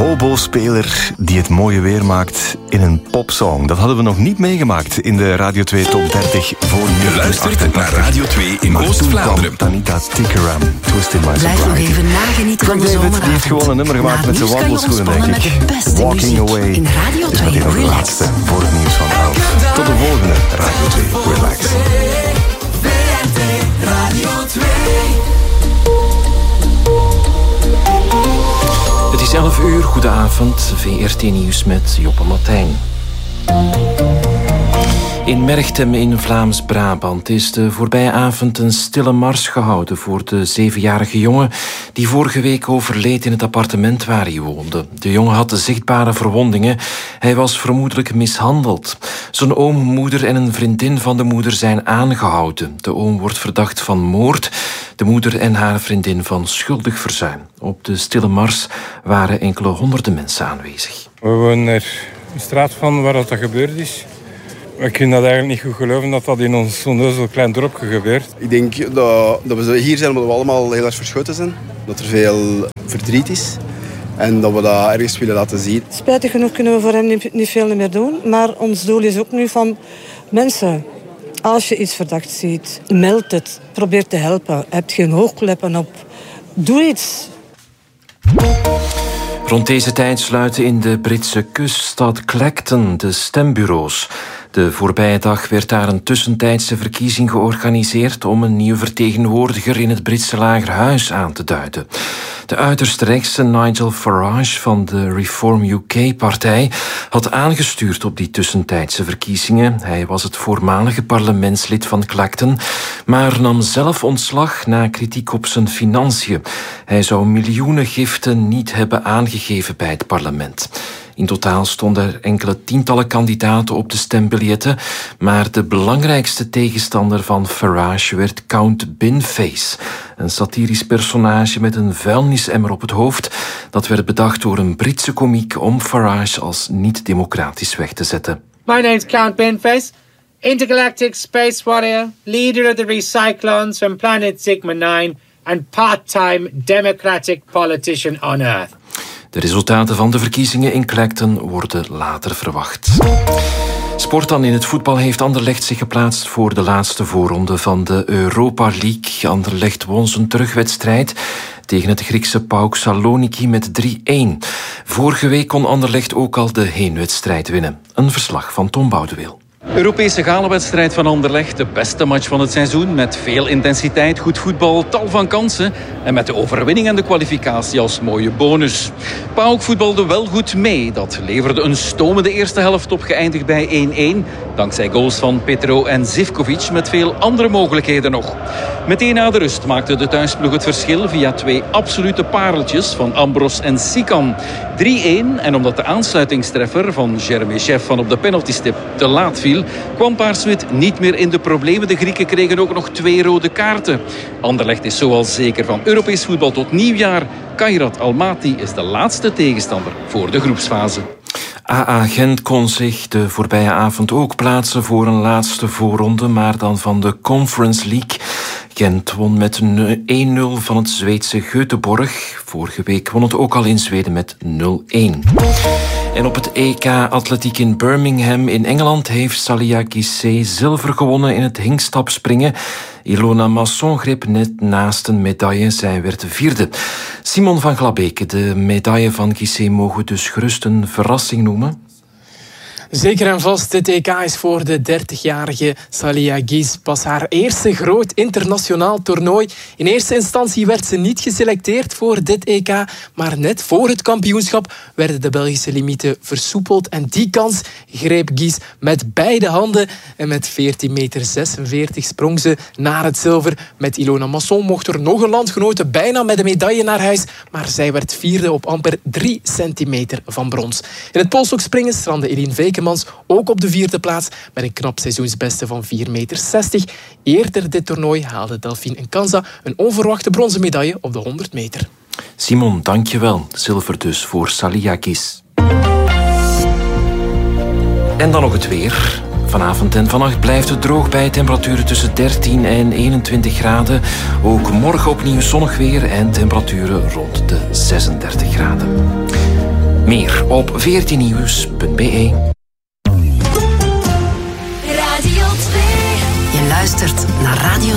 oboe-speler die het mooie weer maakt in een popsong. Dat hadden we nog niet meegemaakt in de Radio 2 Top 30 voor nu. Je luistert naar Radio 2 in Oost-Vlaanderen. Tanita Tikaram, Twist in My Sobriety. Blijf nog even nagenieten van de zomeravond. Die heeft gewoon een nummer gemaakt met zijn wandelschoenen, denk ik. Walking Away in Radio 2 is meteen de laatste voor het nieuws van 11. Tot de volgende Radio 2 Relax. Radio 2. Het is 11 uur, goedenavond, VRT Nieuws met Joppe Martijn. In Merchtem in Vlaams-Brabant is de voorbije avond een stille mars gehouden voor de 7-jarige jongen die vorige week overleed in het appartement waar hij woonde. De jongen had zichtbare verwondingen. Hij was vermoedelijk mishandeld. Zijn oom, moeder en een vriendin van de moeder zijn aangehouden. De oom wordt verdacht van moord, de moeder en haar vriendin van schuldig verzuim. Op de stille mars waren enkele honderden mensen aanwezig. We wonen er een straat van waar dat gebeurd is. We kunnen dat eigenlijk niet goed geloven dat dat in ons zo'n klein dorpje gebeurt. Ik denk dat we hier zijn omdat we allemaal heel erg verschoten zijn. Dat er veel verdriet is. En dat we dat ergens willen laten zien. Spijtig genoeg kunnen we voor hem niet veel meer doen. Maar ons doel is ook nu van mensen. Als je iets verdacht ziet, meld het. Probeer te helpen. Heb geen hoogkleppen op. Doe iets. Rond deze tijd sluiten in de Britse kuststad Clacton de stembureaus. De voorbije dag werd daar een tussentijdse verkiezing georganiseerd om een nieuwe vertegenwoordiger in het Britse lagerhuis aan te duiden. De uiterst rechtse Nigel Farage van de Reform UK-partij had aangestuurd op die tussentijdse verkiezingen. Hij was het voormalige parlementslid van Clacton, maar nam zelf ontslag na kritiek op zijn financiën. Hij zou miljoenen giften niet hebben aangegeven bij het parlement. In totaal stonden er enkele tientallen kandidaten op de stembiljetten, maar de belangrijkste tegenstander van Farage werd Count Binface, een satirisch personage met een vuilnisemmer op het hoofd. Dat werd bedacht door een Britse komiek om Farage als niet-democratisch weg te zetten. My name's Count Binface, intergalactic space warrior, leader of the Recyclons from planet Sigma 9 and part-time democratic politician on Earth. De resultaten van de verkiezingen in Clacton worden later verwacht. Sport dan. In het voetbal heeft Anderlecht zich geplaatst voor de laatste voorronde van de Europa League. Anderlecht won zijn terugwedstrijd tegen het Griekse PAOK Saloniki met 3-1. Vorige week kon Anderlecht ook al de heenwedstrijd winnen. Een verslag van Tom Boudeweel. Europese galenwedstrijd van Anderlecht, de beste match van het seizoen met veel intensiteit, goed voetbal, tal van kansen en met de overwinning en de kwalificatie als mooie bonus. PAOK voetbalde wel goed mee, dat leverde een stomende eerste helft op, geëindigd bij 1-1, dankzij goals van Petro en Zivkovic met veel andere mogelijkheden nog. Meteen na de rust maakte de thuisploeg het verschil via 2 absolute pareltjes van Ambros en Sikan. 3-1 en omdat de aansluitingstreffer van Jeremy Chef van op de penaltystip te laat viel, kwam Paarswit niet meer in de problemen. De Grieken kregen ook nog 2 rode kaarten. Anderlecht is zoals zeker van Europees voetbal tot nieuwjaar. Kairat Almaty is de laatste tegenstander voor de groepsfase. AA Gent kon zich de voorbije avond ook plaatsen voor een laatste voorronde, maar dan van de Conference League. Gent won met 1-0 van het Zweedse Göteborg. Vorige week won het ook al in Zweden met 0-1. En op het EK Atletiek in Birmingham in Engeland heeft Salia Guissé zilver gewonnen in het hinkstapspringen. Ilona Masson greep net naast een medaille. Zij werd 4e. Simon van Glabeke, de medaille van Guissé mogen dus gerust een verrassing noemen. Zeker en vast, dit EK is voor de 30-jarige Salia Guissé pas haar eerste groot internationaal toernooi. In eerste instantie werd ze niet geselecteerd voor dit EK, maar net voor het kampioenschap werden de Belgische limieten versoepeld en die kans greep Guissé met beide handen en met 14,46 meter sprong ze naar het zilver. Met Ilona Masson mocht er nog een landgenote bijna met een medaille naar huis, maar zij werd 4e op amper 3 centimeter van brons. In het polsstokspringen strandde Eline Veekemans ook op de 4e plaats met een knap seizoensbeste van 4,60 meter. Eerder dit toernooi haalde Delphine Nkanza een onverwachte bronzen medaille op de 100 meter. Simon, dankjewel. Zilver dus voor Salia Guissé. En dan nog het weer. Vanavond en vannacht blijft het droog bij temperaturen tussen 13 en 21 graden. Ook morgen opnieuw zonnig weer en temperaturen rond de 36 graden. Meer op 14nieuws.be. Radio 2. Je luistert naar Radio